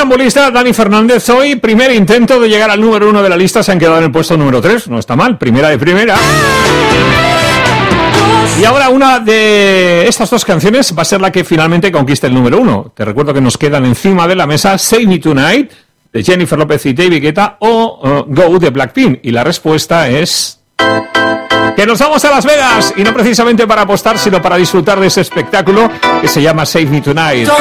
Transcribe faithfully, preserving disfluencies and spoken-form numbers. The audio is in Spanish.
funambulista Dani Fernández. Hoy, primer intento de llegar al número uno de la lista. Se han quedado en el puesto número tres. No está mal, primera de primera. Y ahora una de estas dos canciones va a ser la que finalmente conquiste el número uno. Te recuerdo que nos quedan encima de la mesa Save Me Tonight de Jennifer López y David Guetta o uh, Go de Blackpink. Y la respuesta es... que nos vamos a Las Vegas, y no precisamente para apostar, sino para disfrutar de ese espectáculo que se llama Save Me Tonight.